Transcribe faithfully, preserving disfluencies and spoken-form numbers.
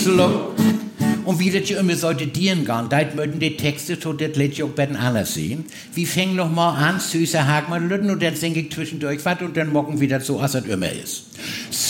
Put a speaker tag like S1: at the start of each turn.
S1: so. Und wie das ja immer sollte dienen gehen, da möchten die Texte, so das lädt auch bei den anderen sehen. Wir fängen noch mal an, süßer Hagmann und dann singe ich zwischendurch was und dann morgen wieder so, als es immer ist.